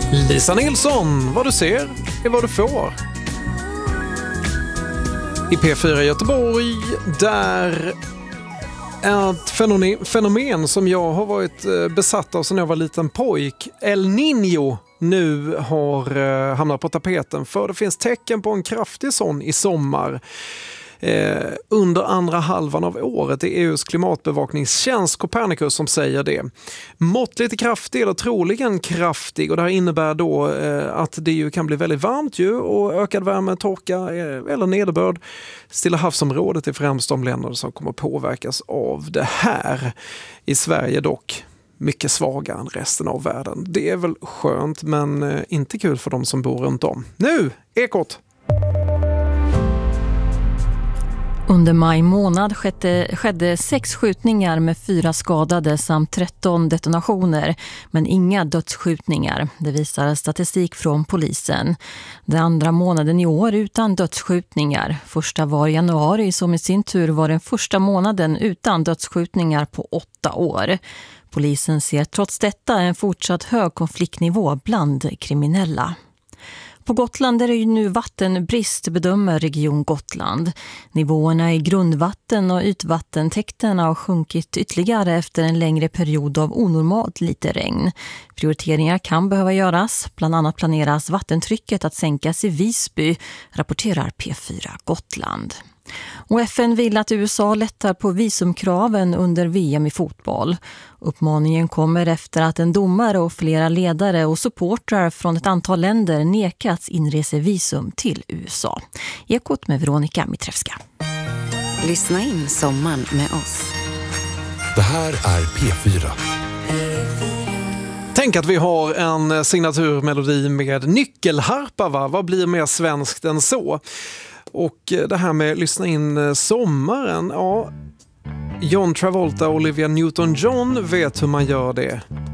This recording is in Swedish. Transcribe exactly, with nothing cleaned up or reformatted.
Lisa Nilsson, vad du ser är vad du får. I P fyra Göteborg, där ett fenomen, fenomen som jag har varit besatt av sedan jag var liten pojk, El Niño, nu har eh, hamnat på tapeten. För det finns tecken på en kraftig sån i sommar. Eh, under andra halvan av året är E U:s klimatbevakningstjänst Copernicus som säger det. Måttligt kraftig eller troligen kraftig, och det här innebär då eh, att det ju kan bli väldigt varmt ju, och ökad värme, torka eh, eller nederbörd. Stilla havsområdet är främst de länder som kommer påverkas av det här. I Sverige dock mycket svagare än resten av världen. Det är väl skönt, men eh, inte kul för de som bor runt om. Nu, Ekot! Under maj månad skedde, skedde sex skjutningar med fyra skadade samt tretton detonationer, men inga dödsskjutningar. Det visar statistik från polisen. Den andra månaden i år utan dödsskjutningar. Första var i januari, som i sin tur var den första månaden utan dödsskjutningar på åtta år. Polisen ser trots detta en fortsatt hög konfliktnivå bland kriminella. På Gotland är det ju nu vattenbrist, bedömer Region Gotland. Nivåerna i grundvatten och ytvattentäkterna har sjunkit ytterligare efter en längre period av onormalt lite regn. Prioriteringar kan behöva göras. Bland annat planeras vattentrycket att sänkas i Visby, rapporterar P fyra Gotland. Och F N vill att U S A lättar på visumkraven under V M i fotboll. Uppmaningen kommer efter att en domare och flera ledare och supportrar från ett antal länder nekats inresevisum till U S A. Ekot med Veronica Mitrevska. Lyssna in sommaren med oss. Det här är P fyra. Tänk att vi har en signaturmelodi med nyckelharpa, va? Vad blir mer svenskt än så? Och det här med lyssna in sommaren, ja, John Travolta och Olivia Newton-John vet hur man gör det